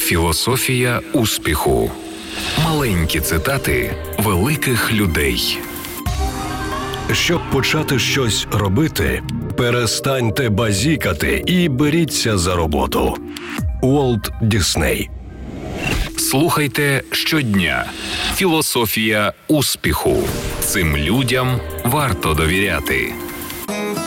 Філософія успіху. Маленькі цитати великих людей. Щоб почати щось робити, перестаньте базікати і беріться за роботу. Уолт Дісней. Слухайте щодня. Філософія успіху. Цим людям варто довіряти.